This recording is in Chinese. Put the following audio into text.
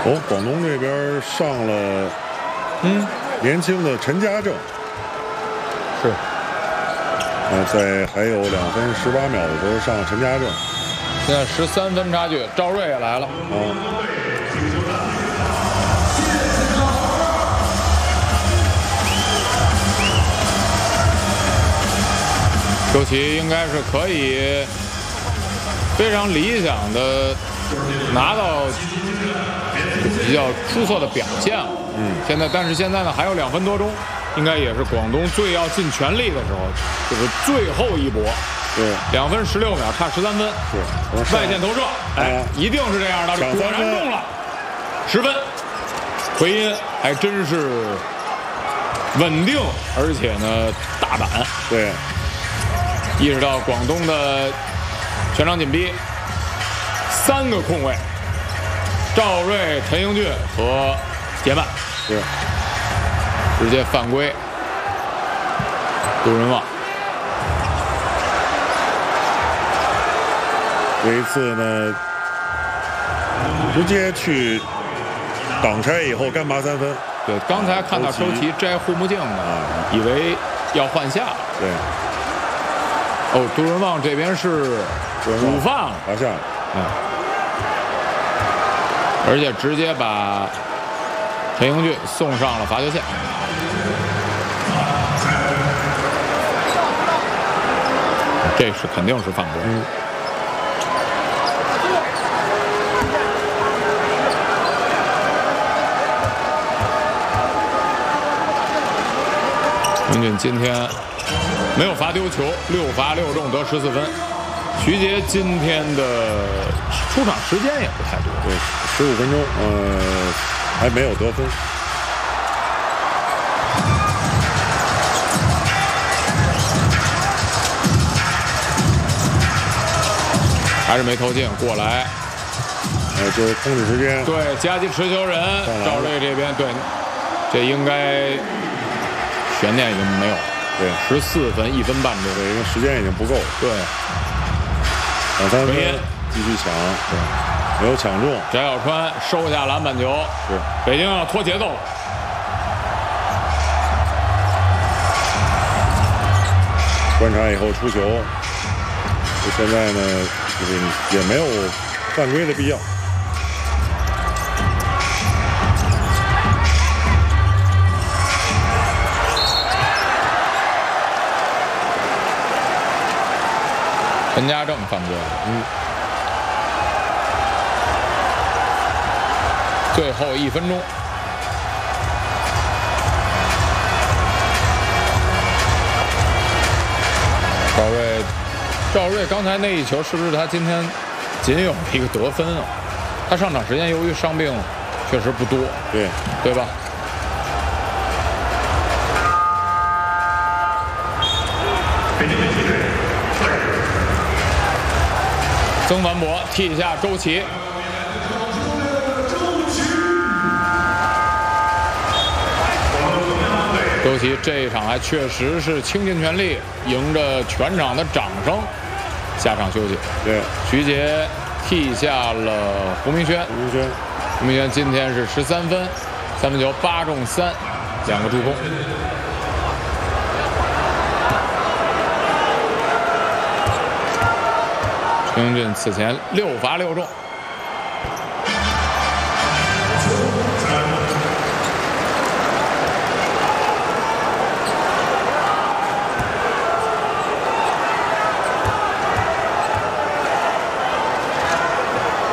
哦，广东这边上了，年轻的陈家正， 是， 在还有2分18秒的时候上了陈家正， 现在13分差距，赵睿也来了。周琦应该是可以非常理想的拿到比较出色的表现了。但是现在呢还有2分多钟，应该也是广东最要尽全力的时候，就是最后一搏。 对 ，2分16秒，差13分。是外线投射，一定是这样的，果然中了，10分。回音还真是稳定，而且呢大胆。 对。 意识到广东的全场紧逼，3个空位，赵睿、陈英俊和杰曼， 是直接犯规，杜润旺。 这一次呢，直接去挡拆以后干拔3分。 对，刚才看到周琦摘护目镜呢，以为要换下。 对。 哦，杜润旺这边是午饭了， 罚下， 而且直接把陈英俊送上了罚球线。这是肯定是犯规。英俊今天没有罚丢球，6罚6中得14分。徐杰今天的出场时间也不太多， 对，15分钟，还没有得分。 还是没投进，过来， 就是控制时间。 对，夹击持球人，赵睿这边对，这应该悬念已经没有。对，14分1分半钟， 对，因为时间已经不够。 对， 抢3分，继续抢，对，没有抢中。 翟小川收下篮板球， 是北京要拖节奏了。 观察以后出球，现在呢，就是也没有犯规的必要。 陈家正犯规了，最后1分钟，赵睿刚才那一球是不是他今天仅有一个得分啊？他上场时间由于伤病确实不多，对吧？曾凡博替一下周琦，周琦这一场还确实是倾尽全力，迎着全场的掌声下场休息。 对， 徐杰替下了胡明轩，胡明轩今天是13分，3分球8中3，2个助攻。陈英俊此前6罚6中。